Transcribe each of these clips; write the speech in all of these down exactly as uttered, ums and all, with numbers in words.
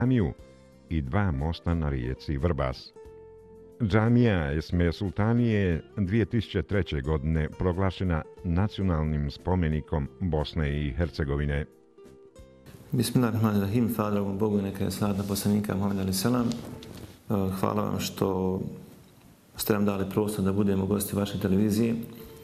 džamiju i dva mosta na rijeci Vrbas. Džamija Esme Sultanije dvije tisuće treće. godine proglašena nacionalnim spomenikom Bosne i Hercegovine. Bismillahirrahmanirrahim, hvala dragom Bogu i neka je salat poslanika Muhammeda alejhi selam. Hvala vam što ste nam dali prostor da budemo gosti vaše televizije.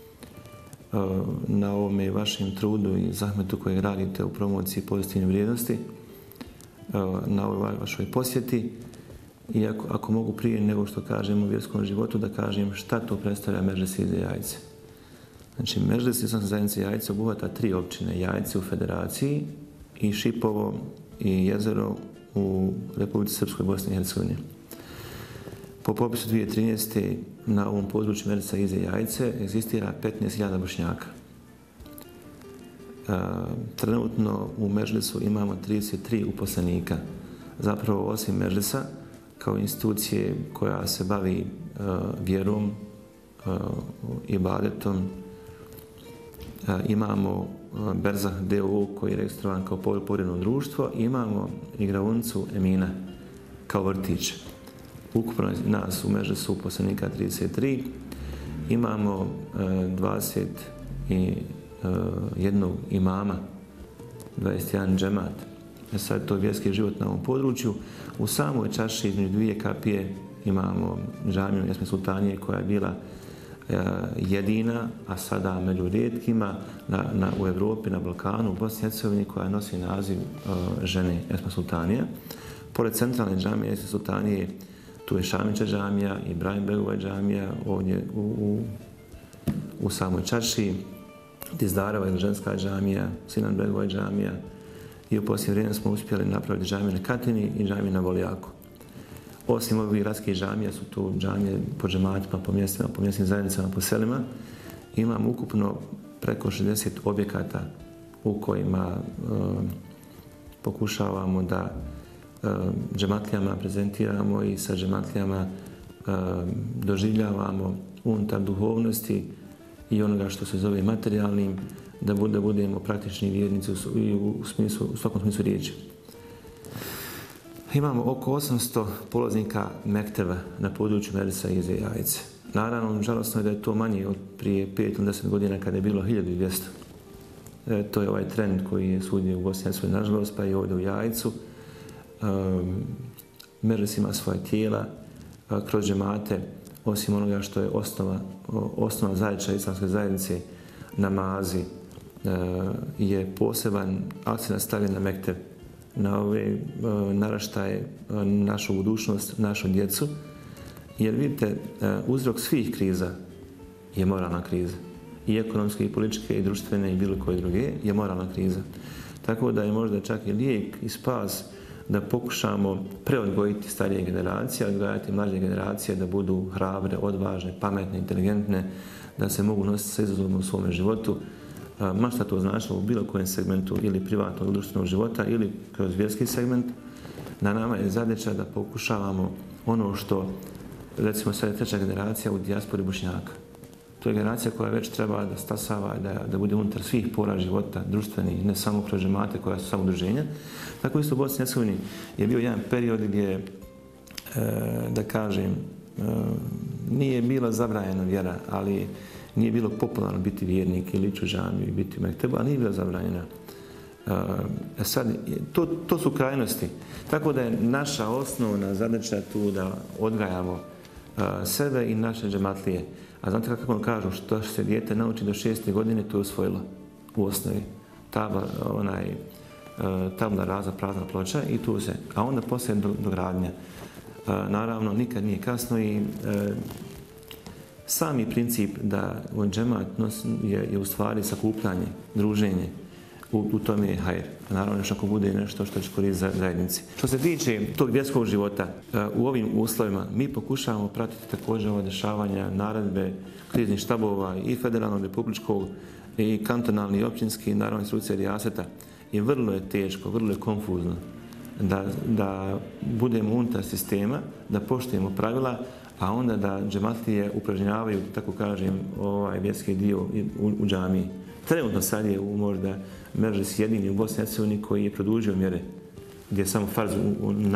Na ovome vašem trudu i zahmetu koji radite u promociji pozitivne vrijednosti, na ovoj vašoj posjeti. I ako, ako mogu prije nego što kažem u vjerskom životu, da kažem šta to predstavlja Medžlis Ize Jajce. Znači, Medžlis Islamske zajednice Jajce obuhvata tri općine. Jajce u Federaciji i Šipovo i Jezero u Republici Srpskoj, Bosni i Hercegovini. Po popisu dvije tisuće trinaeste. na ovom području Medžlisa Ize Jajce egzistira petnaest hiljada Bošnjaka. E, trenutno u Medžlisu imamo trideset tri uposlenika. Zapravo, osim Medžlisa, kao institucije koja se bavi uh, vjerom, uh, ibadetom, uh, imamo uh, Berzah d o o koji je registrovan kao povjereno društvo, imamo igraonicu Emina kao vrtić. Ukupno nas u Medžlisu uposlenika trideset tri, imamo uh, dvadeset jedan imama, dvadeset jedan džemat. Sad to je vjerski život na ovom području. U samoj čaši između dvije kapije imamo džamiju Esme Sultanije koja je bila e, jedina, a sada među rijetkima na, na, u Evropi, na Balkanu, u Bosni i Hercegovini koja nosi naziv e, žene Esme Sultanije. Pored centralne džamije Esme Sultanije tu je Šamića džamija, Ibrahim Begova džamija ovdje u, u, u samoj čaši, Dizdarova ili ženska džamija, Sinan Begova džamija. I u posljednje vrijeme smo uspjeli napraviti džamiju na Katini i džamiju na Volijaku. Osim ovih gradskih džamija su tu džamije po džematima, po mjestima, po mjesnim zajednicama, po selima. Imamo ukupno preko šezdeset objekata u kojima e, pokušavamo da e, džematlijama prezentiramo i sa džematlijama e, doživljavamo unutar duhovnosti i onoga što se zove materijalnim, da budemo praktični vjernici u, u, smislu, u svakom smislu riječi. Imamo oko osamsto polaznika mekteba na području Medžlisa Ize Jajce. Naravno, žalostno je da je to manje od prije pet ili deset godina kada je bilo hiljadu dvjesto. E, to je ovaj trend koji je svugdje u Bosni i Hercegovini, nažalost, pa i ovdje u Jajcu. Um, Medžlis ima svoje tijela a, kroz džemate, osim onoga što je osnova, osnova zajedničke islamske zajednice, namazi, je poseban akcent stavljen na mekteb, na ove naraštaje, našu budućnost, našu djecu. Jer vidite, uzrok svih kriza je moralna kriza. I ekonomske, i političke, i društvene, i bilo koje druge je moralna kriza. Tako da je možda čak i lijek i spas da pokušamo preodgojiti starije generacije, odgojati mlađe generacije da budu hrabre, odvažne, pametne, inteligentne, da se mogu nositi sa izazovima u svome životu, ma šta to značilo u bilo kojem segmentu ili privatnog ili društvenog života ili kroz vjerski segment. Na nama je zadaća da pokušavamo ono što, recimo sad je treća generacija u dijaspori Bošnjaka. To je generacija koja već treba da stasava, da, da bude unutar svih pora života, društvenih, ne samo kroz džemate koja su samo udruženja. Tako isto u Bosni i Hercegovini je bio jedan period gdje, e, da kažem, e, nije bila zabranjena vjera, ali nije bilo popularno biti vjernik ili ići u džamiju i biti u mektebu, ali nije bila zabranjena. E, sad, to, to su krajnosti. Tako da je naša osnovna zadaća tu da odgajamo a, sebe i naše džematlije. A znate kako vam kažu, što se dijete nauči do šeste godine, to je usvojilo u osnovi. Tabla, onaj, tabla raza, prazna ploča i tu se. A onda poslije do, dogradnja. Naravno, nikad nije kasno i e, sami princip da džemat je, je u stvari sakupljanje, druženje, u, u tome je hajr. Naravno, još ako bude nešto što će koristiti za zajednici. Što se tiče tog vjerskog života, u ovim uslovima mi pokušavamo pratiti također ova dešavanja, naredbe kriznih štabova i federalnog, republičkog, i kantonalni, i općinski, naravno institucija rijaseta. I vrlo je teško, vrlo je konfuzno da, da budemo unutar sistema, da poštujemo pravila, a onda da džematlije upražnjavaju, tako kažem, ovaj vjerski dio u, u džamiji. Trenutno sad je u možda Medžlis jedini u Bosni i Hercegovini koji je produžio mjere gdje je samo farz u, u